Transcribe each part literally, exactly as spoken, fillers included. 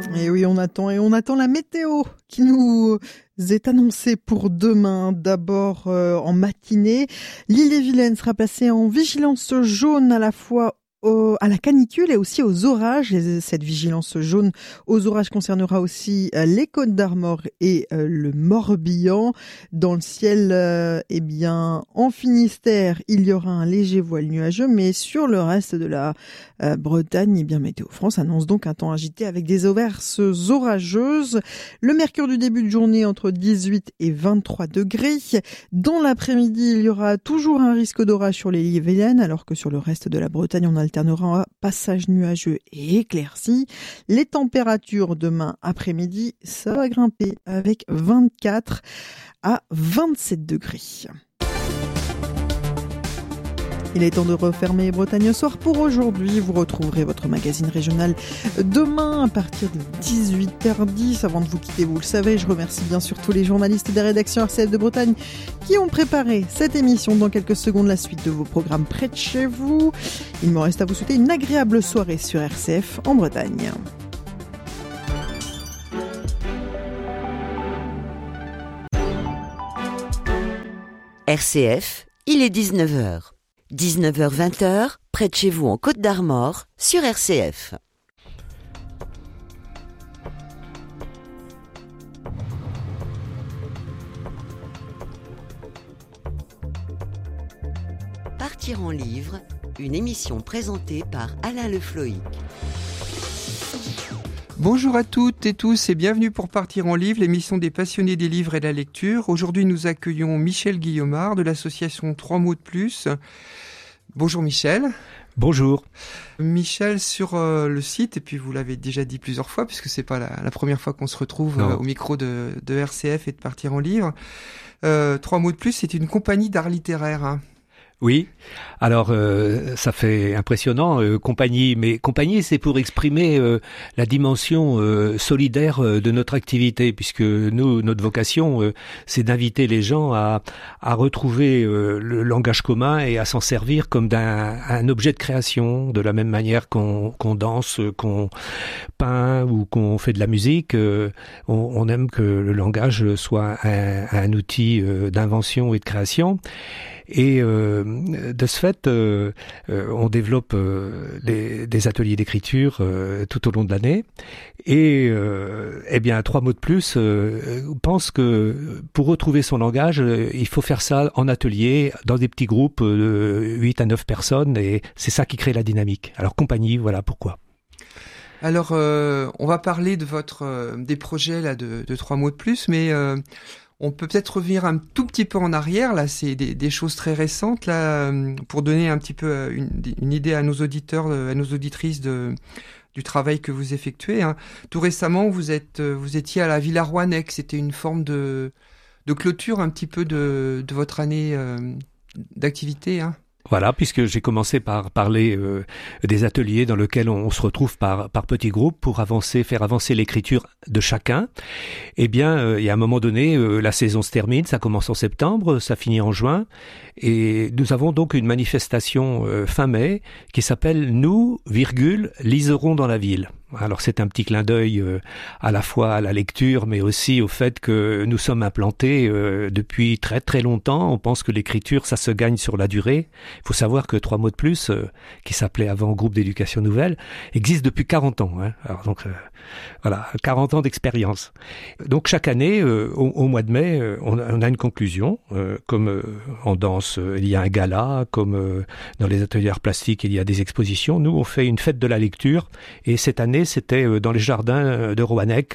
Et oui, on attend et on attend la météo qui nous est annoncée pour demain. D'abord euh, en matinée, l'Ille-et-Vilaine sera placée en vigilance jaune à la fois Au, à la canicule et aussi aux orages. Cette vigilance jaune aux orages concernera aussi euh, les Côtes-d'Armor et euh, le Morbihan. Dans le ciel, euh, eh bien, en Finistère, il y aura un léger voile nuageux, mais sur le reste de la euh, Bretagne, eh bien, Météo France annonce donc un temps agité avec des averses orageuses. Le mercure du début de journée entre dix-huit et vingt-trois degrés. Dans l'après-midi, il y aura toujours un risque d'orage sur les Ille-et-Vilaine, alors que sur le reste de la Bretagne, on a alternera passage nuageux et éclairci. Les températures demain après-midi, ça va grimper avec vingt-quatre à vingt-sept degrés. Il est temps de refermer Bretagne au soir pour aujourd'hui. Vous retrouverez votre magazine régional demain à partir de dix-huit heures dix. Avant de vous quitter, vous le savez, je remercie bien sûr tous les journalistes des rédactions R C F de Bretagne qui ont préparé cette émission. Dans quelques secondes, la suite de vos programmes près de chez vous. Il me reste à vous souhaiter une agréable soirée sur R C F en Bretagne. R C F, il est dix-neuf heures. dix-neuf heures vingt, près de chez vous en Côtes-d'Armor, sur R C F. Partir en livre, une émission présentée par Alain Le Floïc. Bonjour à toutes et tous et bienvenue pour Partir en livre, l'émission des passionnés des livres et de la lecture. Aujourd'hui, nous accueillons Michel Guillaumard de l'association Trois mots de plus. Bonjour Michel. Bonjour. Michel, sur euh, le site, et puis vous l'avez déjà dit plusieurs fois, puisque c'est pas la, la première fois qu'on se retrouve euh, au micro de, de R C F et de Partir en livre, euh, Trois mots de plus, c'est une compagnie d'art littéraire, hein. Oui, alors euh, ça fait impressionnant, euh, compagnie, mais compagnie c'est pour exprimer euh, la dimension euh, solidaire euh, de notre activité, puisque nous, notre vocation, euh, c'est d'inviter les gens à, à retrouver euh, le langage commun et à s'en servir comme d'un un objet de création, de la même manière qu'on, qu'on danse, qu'on peint ou qu'on fait de la musique. Euh, on, on aime que le langage soit un, un outil euh, d'invention et de création. Et euh, de ce fait, euh, euh, on développe euh, des, des ateliers d'écriture euh, tout au long de l'année. Et euh, eh bien, Trois mots de plus euh, pense que pour retrouver son langage, euh, il faut faire ça en atelier, dans des petits groupes de huit à neuf personnes. Et c'est ça qui crée la dynamique. Alors, compagnie, voilà pourquoi. Alors, euh, on va parler de votre euh, des projets là de, de Trois mots de plus, mais... Euh, on peut peut-être revenir un tout petit peu en arrière, là, c'est des, des choses très récentes, là, pour donner un petit peu une, une idée à nos auditeurs, à nos auditrices de, du travail que vous effectuez, hein. Tout récemment, vous êtes, vous étiez à la Villa Rouannec, c'était une forme de, de clôture un petit peu de, de votre année euh, d'activité, hein. Voilà, puisque j'ai commencé par parler euh, des ateliers dans lesquels on, on se retrouve par, par petits groupes pour avancer, faire avancer l'écriture de chacun. Eh bien, euh, il y a un moment donné, euh, la saison se termine, ça commence en septembre, ça finit en juin, et nous avons donc une manifestation euh, fin mai qui s'appelle « Nous, virgule, liserons dans la ville ». Alors c'est un petit clin d'œil euh, à la fois à la lecture, mais aussi au fait que nous sommes implantés euh, depuis très très longtemps. On pense que l'écriture, ça se gagne sur la durée. Il faut savoir que Trois mots de plus, euh, qui s'appelait avant Groupe d'éducation nouvelle, existe depuis quarante ans. Hein. Alors donc euh, voilà, quarante ans d'expérience. Donc chaque année, euh, au, au mois de mai, euh, on, a, on a une conclusion. Euh, comme euh, en danse, euh, il y a un gala, comme euh, dans les ateliers arts plastiques, il y a des expositions. Nous, on fait une fête de la lecture, et cette année, c'était dans les jardins de Rouannec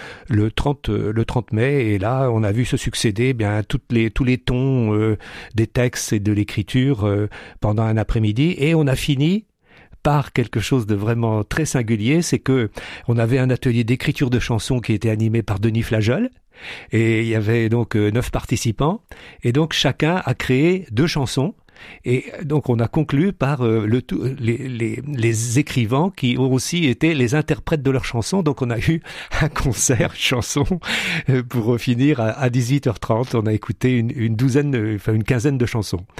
le trente mai, et là on a vu se succéder bien toutes les tous les tons euh, des textes et de l'écriture euh, pendant un après-midi, et on a fini par quelque chose de vraiment très singulier. C'est que on avait un atelier d'écriture de chansons qui était animé par Denis Flageol. Et il y avait donc euh, neuf participants, et donc chacun a créé deux chansons. Et donc on a conclu par euh, le tout, les, les, les écrivains qui ont aussi été les interprètes de leurs chansons. Donc on a eu un concert chanson euh, pour finir à, à dix-huit heures trente. On a écouté une, une douzaine, enfin une quinzaine de chansons.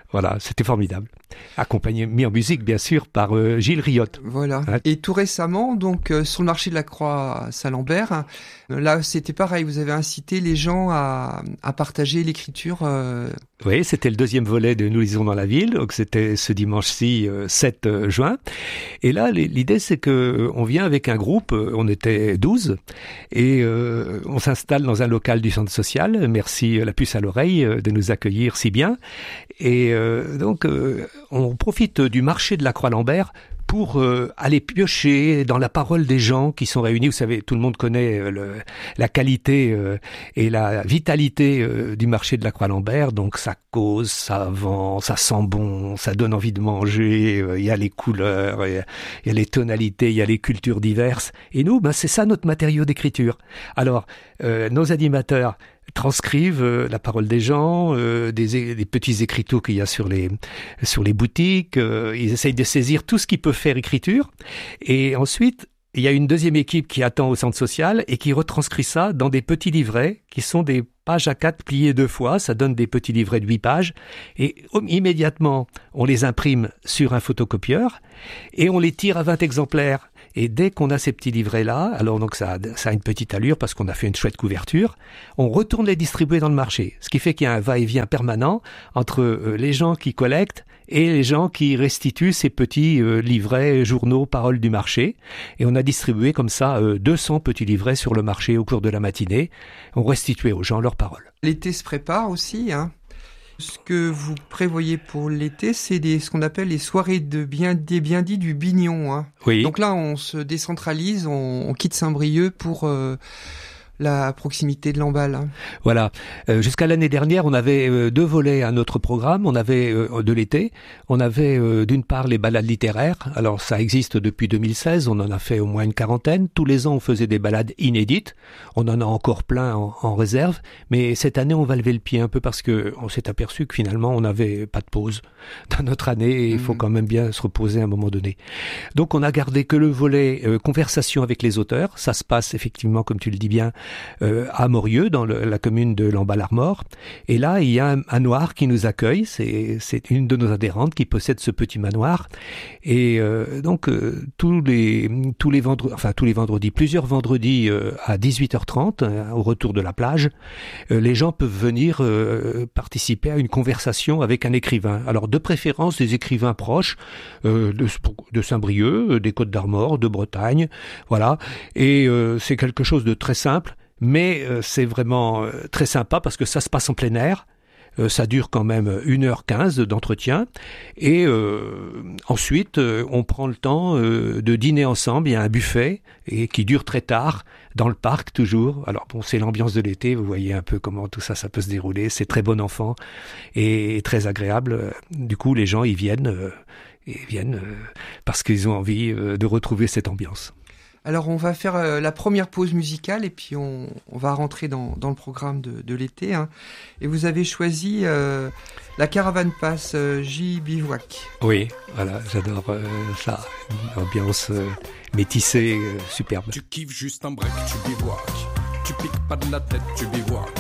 Voilà, c'était formidable. Accompagné, mis en musique, bien sûr, par euh, Gilles Riotte. Voilà. Hein? Et tout récemment, donc, euh, sur le marché de la Croix à Saint-Lambert, euh, là, c'était pareil. Vous avez incité les gens à, à partager l'écriture. Euh... Oui, c'était le deuxième volet de Nous lisons dans la ville. Donc, c'était ce dimanche-ci, euh, sept juin. Et là, l'idée, c'est que euh, on vient avec un groupe. Euh, on était douze. Et euh, on s'installe dans un local du centre social. Merci, euh, la puce à l'oreille, euh, de nous accueillir si bien. Et euh, donc, euh, on profite du marché de la Croix-Lambert pour euh, aller piocher dans la parole des gens qui sont réunis. Vous savez, tout le monde connaît euh, le, la qualité euh, et la vitalité euh, du marché de la Croix-Lambert. Donc, ça cause, ça vend, ça sent bon, ça donne envie de manger. Il euh, y a les couleurs, il y, y a les tonalités, il y a les cultures diverses. Et nous, ben, c'est ça notre matériau d'écriture. Alors, euh, nos animateurs transcrivent euh, la parole des gens, euh, des, des petits écriteaux qu'il y a sur les sur les boutiques. Euh, ils essayent de saisir tout ce qui peut faire écriture. Et ensuite, il y a une deuxième équipe qui attend au centre social et qui retranscrit ça dans des petits livrets qui sont des pages A quatre pliées deux fois. Ça donne des petits livrets de huit pages. Et immédiatement, on les imprime sur un photocopieur et on les tire à vingt exemplaires. Et dès qu'on a ces petits livrets-là, alors donc ça, ça a une petite allure parce qu'on a fait une chouette couverture, on retourne les distribuer dans le marché. Ce qui fait qu'il y a un va-et-vient permanent entre euh, les gens qui collectent et les gens qui restituent ces petits euh, livrets, journaux, paroles du marché. Et on a distribué comme ça euh, deux cents petits livrets sur le marché au cours de la matinée. On restituait aux gens leurs paroles. L'été se prépare aussi, hein. Ce que vous prévoyez pour l'été, c'est des, ce qu'on appelle les soirées de bien, des bien dits du Bignon. Hein. Oui. Donc là, on se décentralise, on, on quitte Saint-Brieuc pour euh, la proximité de Lamballe. Hein. Voilà. Euh, jusqu'à l'année dernière, on avait euh, deux volets à notre programme. On avait euh, de l'été. On avait euh, d'une part les balades littéraires. Alors ça existe depuis deux mille seize. On en a fait au moins une quarantaine. Tous les ans, on faisait des balades inédites. On en a encore plein en, en réserve. Mais cette année, on va lever le pied un peu parce que on s'est aperçu que finalement, on n'avait pas de pause dans notre année. Et il faut mmh. quand même bien se reposer à un moment donné. Donc, on a gardé que le volet euh, conversation avec les auteurs. Ça se passe effectivement, comme tu le dis bien, Euh, à Morieux, dans le, la commune de Lamballe-Armor. Et là, il y a un manoir qui nous accueille. C'est, c'est une de nos adhérentes qui possède ce petit manoir. Et euh, donc, euh, tous les tous les vendredis, enfin tous les vendredis, plusieurs vendredis euh, à dix-huit heures trente, euh, au retour de la plage, euh, les gens peuvent venir euh, participer à une conversation avec un écrivain. Alors, de préférence, des écrivains proches euh, de, de Saint-Brieuc, des Côtes-d'Armor, de Bretagne, voilà. Et euh, c'est quelque chose de très simple. Mais euh, c'est vraiment euh, très sympa parce que ça se passe en plein air. Euh, ça dure quand même une heure quinze d'entretien. Et euh, ensuite, euh, on prend le temps euh, de dîner ensemble. Il y a un buffet et qui dure très tard, dans le parc toujours. Alors bon, c'est l'ambiance de l'été. Vous voyez un peu comment tout ça, ça peut se dérouler. C'est très bon enfant et, et très agréable. Du coup, les gens, ils viennent, euh, ils viennent euh, parce qu'ils ont envie euh, de retrouver cette ambiance. Alors on va faire euh, la première pause musicale et puis on, on va rentrer dans, dans le programme de, de l'été. Hein. Et vous avez choisi euh, la Caravane Passe euh, J. Bivouac. Oui, voilà, j'adore euh, ça. Une ambiance euh, métissée, euh, superbe. Tu kiffes juste un break, tu bivouac. Tu piques pas de la tête, tu bivouac.